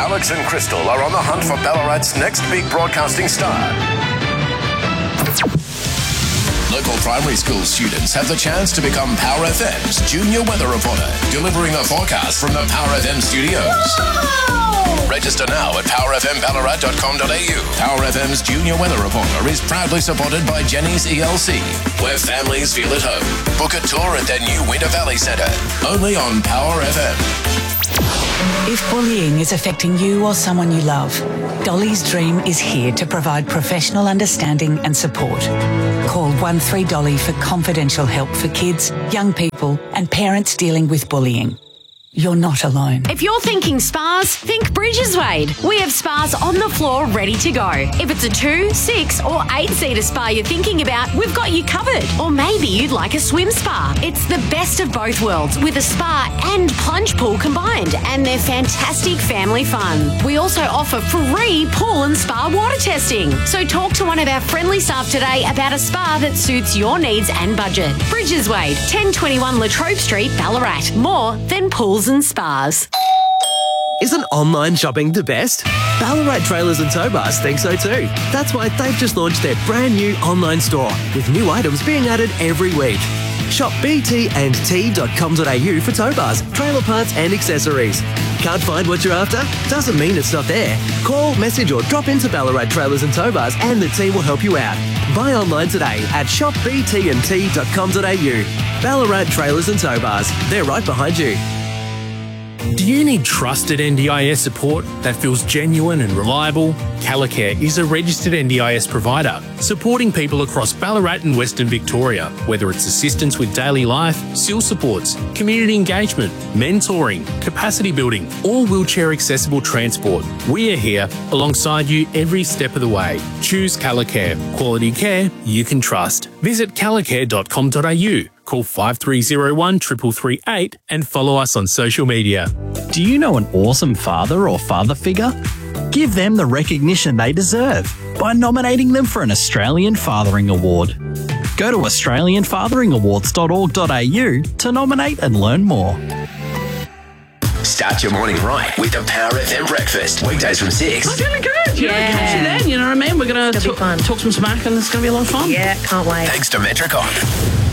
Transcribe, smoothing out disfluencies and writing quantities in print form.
Alex and Crystal are on the hunt for Ballarat's next big broadcasting star. Local primary school students have the chance to become Power FM's junior weather reporter, delivering a forecast from the Power FM studios. Whoa! Register now at powerfmballarat.com.au. Power FM's junior weather reporter is proudly supported by Jenny's ELC, where families feel at home. Book a tour at their new Winter Valley Centre, only on Power FM. If bullying is affecting you or someone you love, Dolly's Dream is here to provide professional understanding and support. Call 13Dolly for confidential help for kids, young people and parents dealing with bullying. You're not alone. If you're thinking spas, think Bridges Wade. We have spas on the floor ready to go. If it's a 2, 6 or 8-seater spa you're thinking about, we've got you covered. Or maybe you'd like a swim spa. It's the best of both worlds with a spa and plunge pool combined, and they're fantastic family fun. We also offer free pool and spa water testing. So talk to one of our friendly staff today about a spa that suits your needs and budget. Bridges Wade, 1021 Latrobe Street, Ballarat. More than pools and spas. Isn't online shopping the best? Ballarat Trailers and Tow Bars think so too. That's why they've just launched their brand new online store with new items being added every week. Shop btnt.com.au for tow bars, trailer parts and accessories. Can't find what you're after? Doesn't mean it's not there. Call, message or drop into Ballarat Trailers and Tow Bars and the team will help you out. Buy online today at shopbtnt.com.au. Ballarat Trailers and Tow Bars. They're right behind you. Do you need trusted NDIS support that feels genuine and reliable? Calicare is a registered NDIS provider, supporting people across Ballarat and Western Victoria, whether it's assistance with daily life, SIL supports, community engagement, mentoring, capacity building, or wheelchair accessible transport. We are here alongside you every step of the way. Choose Calicare, quality care you can trust. Visit calicare.com.au. Call 5301 3338 and follow us on social media. Do you know an awesome father or father figure? Give them the recognition they deserve by nominating them for an Australian Fathering Award. Go to australianfatheringawards.org.au to nominate and learn more. Start your morning right with the Power FM breakfast. Weekdays from 6. I'm feeling good. Yeah. Catch you then, you know what I mean? We're going to talk some smack and it's going to be a lot of fun. Yeah, can't wait. Thanks to Metricon.